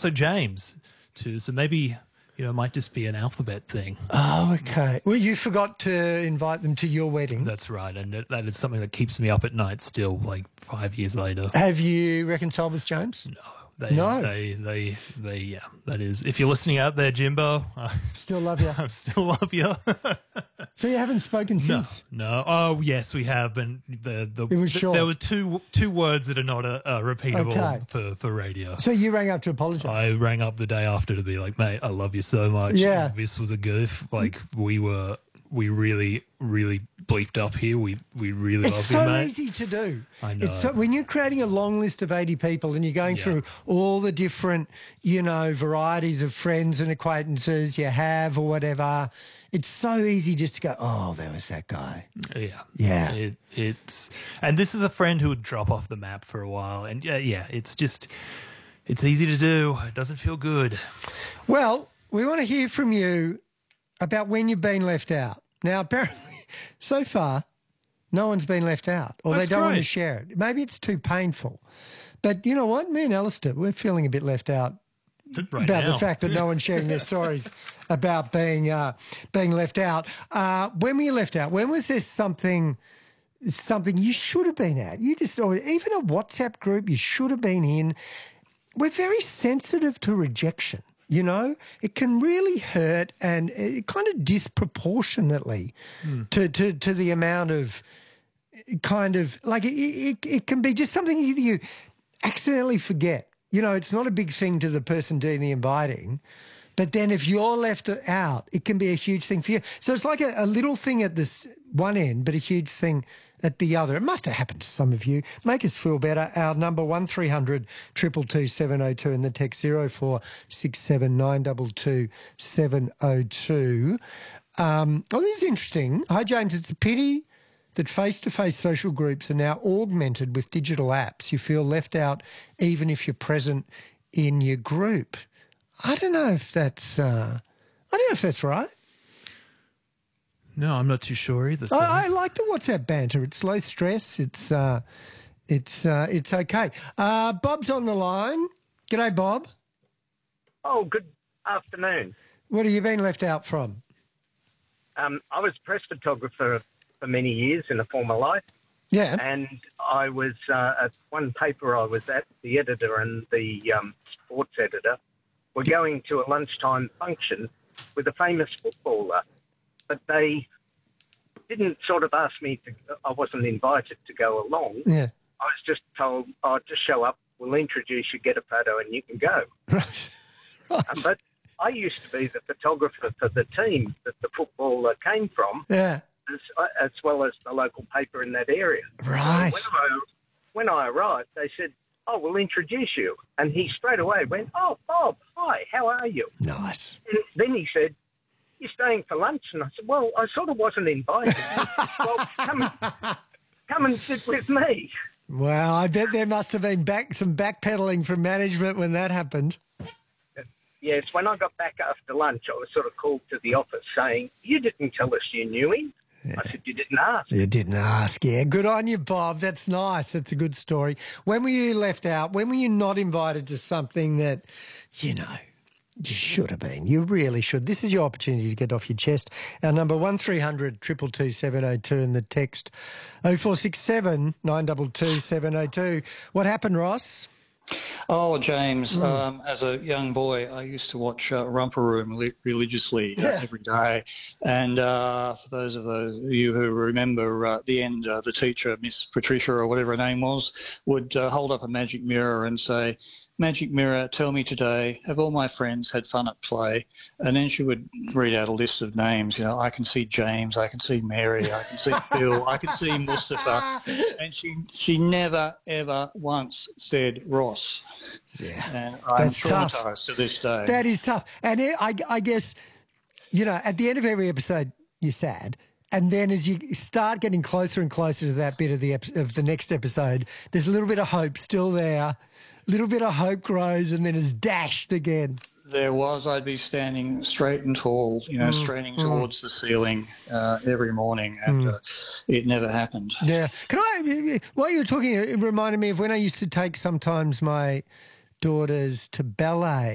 so James too. So maybe, it might just be an alphabet thing. Oh, okay. Well, you forgot to invite them to your wedding. That's right. And that is something that keeps me up at night still, like 5 years later. Have you reconciled with James? No. Yeah, that is. If you're listening out there, Jimbo, still love you. I still love you. So you haven't spoken since? No. Oh, yes, we have. And it was short. There were two words that are not repeatable for radio. So you rang up to apologise? I rang up the day after to be like, mate, I love you so much. Yeah. This was a goof. Like, we really, really bleeped up here. We really love you, mate. It's so easy to do. I know. When you're creating a long list of 80 people and you're going through all the different, varieties of friends and acquaintances you have or whatever, it's so easy just to go, oh, there was that guy. Yeah. Yeah. And this is a friend who would drop off the map for a while. And it's easy to do. It doesn't feel good. Well, we want to hear from you about when you've been left out. Now, apparently, so far, no one's been left out, or That's they don't want to great. share it. Maybe it's too painful. But you know what? Me and Alistair, we're feeling a bit left out Right about now. the fact that no one's sharing their stories about being left out. When were you left out? When was there something you should have been at? Or even a WhatsApp group you should have been in. We're very sensitive to rejection. It can really hurt, and it kind of disproportionately to the amount of it can be just something either you accidentally forget. It's not a big thing to the person doing the inviting, but then if you're left out, it can be a huge thing for you. So it's like a little thing at this one end, but a huge thing at the other. It must have happened to some of you. Make us feel better. Our number 1300 222 702 and the text 0467 922 702. This is interesting. Hi, James. It's a pity that face-to-face social groups are now augmented with digital apps. You feel left out even if you're present in your group. I don't know if that's right. No, I'm not too sure either. So. I like the WhatsApp banter. It's low stress. It's okay. Bob's on the line. G'day, Bob. Oh, good afternoon. What have you been left out from? I was a press photographer for many years in a former life. Yeah. And I was at one paper I was at, the editor and the sports editor were going to a lunchtime function with a famous footballer. But they didn't sort of ask me I wasn't invited to go along. Yeah. I was just told, just show up, we'll introduce you, get a photo, and you can go. Right. But I used to be the photographer for the team that the footballer came from, Yeah. as well as the local paper in that area. Right. So when I arrived, they said, oh, we'll introduce you. And he straight away went, oh, Bob, hi, how are you? Nice. And then he said, you're staying for lunch? And I said, well, I sort of wasn't invited. Well, come and sit with me. Well, I bet there must have been some backpedaling from management when that happened. Yes, when I got back after lunch, I was sort of called to the office saying, you didn't tell us you knew him. Yeah. I said, you didn't ask. You didn't ask, yeah. Good on you, Bob. That's nice. That's a good story. When were you left out? When were you not invited to something that, you should have been? You really should. This is your opportunity to get off your chest. Our number 1300 222 702 and the text 0467 922 702. What happened, Ross? Oh, James, as a young boy, I used to watch Romper Room religiously every day. And for those of you who remember at the end, the teacher, Miss Patricia or whatever her name was, would hold up a magic mirror and say, magic mirror, tell me today, have all my friends had fun at play? And then she would read out a list of names. I can see James, I can see Mary, I can see Phil, I can see Mustafa. And she never, ever once said Ross. Yeah. And I'm That's tough. traumatised to this day. That is tough. And I guess, at the end of every episode, you're sad. And then as you start getting closer and closer to that bit of the next episode, there's a little bit of hope still there. Little bit of hope grows and then is dashed again. There was. I'd be standing straight and tall, straining towards the ceiling every morning, and it never happened. Yeah. While you were talking, it reminded me of when I used to take sometimes my daughters to ballet.